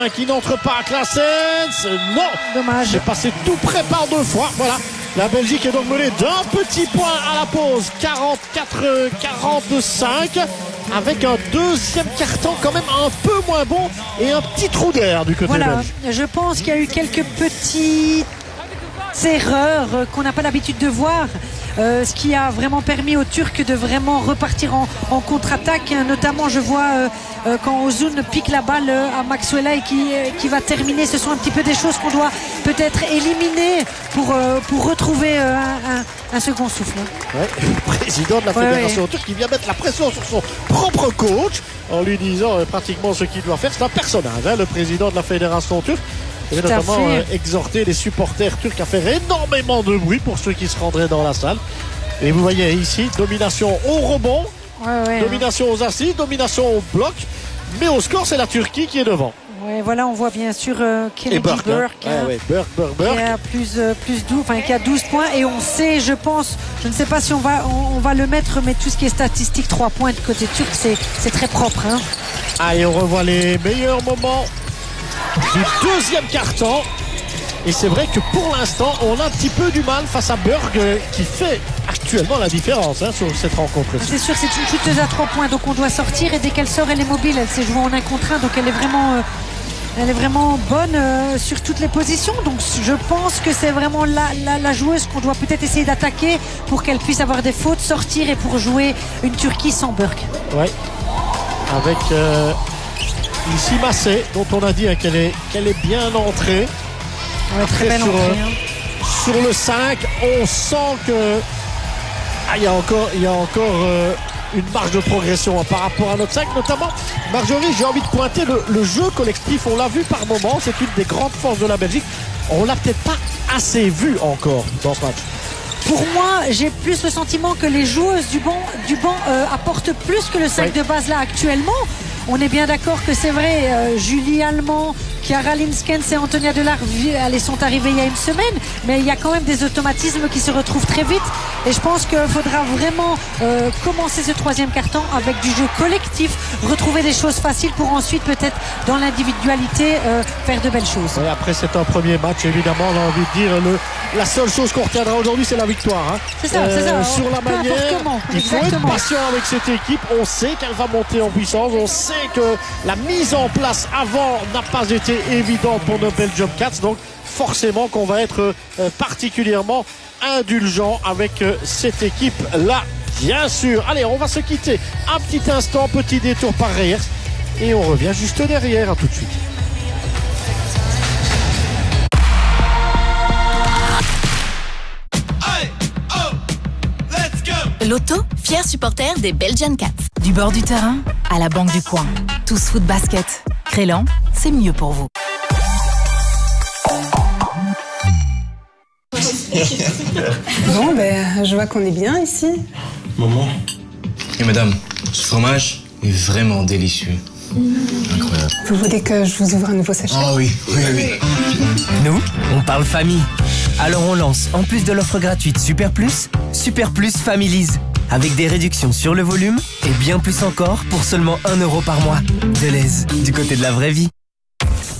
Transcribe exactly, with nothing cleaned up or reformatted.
Qui n'entre pas à Claessens. Non, dommage. C'est passé tout près par deux fois. Voilà. La Belgique est donc menée d'un petit point à la pause, quarante-quatre à quarante-cinq, avec un deuxième carton quand même un peu moins bon et un petit trou d'air du côté voilà. belge. Je pense qu'il y a eu quelques petites erreurs qu'on n'a pas l'habitude de voir. Euh, ce qui a vraiment permis aux Turcs de vraiment repartir en, en contre-attaque. Notamment, je vois euh, euh, quand Ozun pique la balle euh, à Maxwell et qui, euh, qui va terminer. Ce sont un petit peu des choses qu'on doit peut-être éliminer pour, euh, pour retrouver euh, un, un, un second souffle. Ouais, le président de la ouais, fédération ouais. turque qui vient mettre la pression sur son propre coach en lui disant euh, pratiquement ce qu'il doit faire. C'est un personnage, hein, le président de la fédération turque. Il avait notamment euh, exhorté les supporters turcs à faire énormément de bruit pour ceux qui se rendraient dans la salle. Et vous voyez ici, domination au rebond, ouais, ouais, domination hein. aux assises, domination au bloc. Mais au score, c'est la Turquie qui est devant. Ouais, voilà, on voit bien sûr euh, Kennedy Burke, Burke, hein. hein, ouais, ouais, Burke, Burke, Burke. qui a plus, euh, plus douze, enfin qui a douze points. Et on sait, je pense, je ne sais pas si on va, on, on va le mettre, mais tout ce qui est statistique, trois points du côté turc, c'est, c'est très propre. Hein. Ah, et on revoit les meilleurs moments du deuxième quart-temps. Et c'est vrai que pour l'instant, on a un petit peu du mal face à Burke euh, qui fait actuellement la différence hein, sur cette rencontre. C'est sûr, c'est une shooteuse à trois points, donc on doit sortir. Et dès qu'elle sort, elle est mobile. Elle s'est jouée en un contre un, donc elle est vraiment, euh, elle est vraiment bonne euh, sur toutes les positions. Donc je pense que c'est vraiment la, la, la joueuse qu'on doit peut-être essayer d'attaquer pour qu'elle puisse avoir des fautes, sortir et pour jouer une Turquie sans Burke. Oui, avec euh, ici Massé, dont on a dit hein, qu'elle est, qu'elle est bien entrée. Ouais, très belle sur, entrée, euh, hein. sur le cinq, on sent que ah, il y a encore, il y a encore euh, une marge de progression hein, par rapport à notre cinq, notamment Marjorie, j'ai envie de pointer le, le jeu collectif, on l'a vu par moment, c'est une des grandes forces de la Belgique, on l'a peut-être pas assez vu encore dans ce match. Pour moi, j'ai plus le sentiment que les joueuses du banc, du banc euh, apportent plus que le cinq oui. de base là actuellement. On est bien d'accord que c'est vrai, euh, Julie Allemand, Chiara Linskens et Antonia Delard, elles sont arrivées il y a une semaine, mais il y a quand même des automatismes qui se retrouvent très vite. Et je pense qu'il faudra vraiment euh, commencer ce troisième quart-temps avec du jeu collectif, retrouver des choses faciles pour ensuite peut-être dans l'individualité euh, faire de belles choses. Et après c'est un premier match, évidemment, on a envie de dire le, la seule chose qu'on retiendra aujourd'hui c'est la victoire. Hein. C'est ça, euh, c'est ça. Sur la Peu manière, comment. il Exactement. faut être patient avec cette équipe, on sait qu'elle va monter en puissance, on sait que la mise en place avant n'a pas été évidente pour nos Belgium Cats, donc forcément qu'on va être euh, particulièrement indulgent avec euh, cette équipe là, bien sûr. Allez, on va se quitter un petit instant, petit détour par Reyers et on revient juste derrière. À tout de suite. Lotto, fier supporter des Belgian Cats. Du bord du terrain à la banque du coin. Tous foot basket. Crélan, c'est mieux pour vous. Bon, ben, je vois qu'on est bien ici. Maman. Et madame, ce fromage est vraiment délicieux. Mmh. Incroyable. Vous voulez que je vous ouvre un nouveau sachet? Ah oui, oui, oui. Nous, on parle famille. Alors on lance, en plus de l'offre gratuite Super Plus, Super Plus Families. Avec des réductions sur le volume et bien plus encore pour seulement un euro par mois. Deleuze, du côté de la vraie vie.